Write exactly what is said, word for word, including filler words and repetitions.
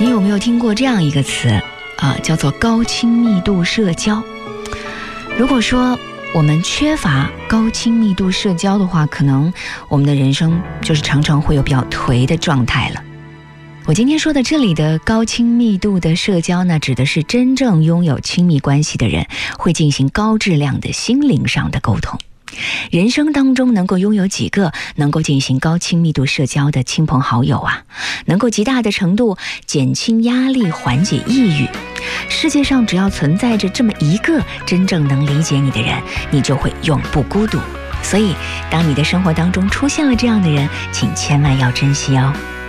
你有没有听过这样一个词啊，叫做高亲密度社交？如果说我们缺乏高亲密度社交的话，可能我们的人生就是常常会有比较颓的状态了。我今天说的这里的高亲密度的社交呢，指的是真正拥有亲密关系的人会进行高质量的心灵上的沟通。人生当中能够拥有几个能够进行高亲密度社交的亲朋好友啊，能够极大的程度减轻压力，缓解抑郁。世界上只要存在着这么一个真正能理解你的人，你就会永不孤独。所以当你的生活当中出现了这样的人，请千万要珍惜哦。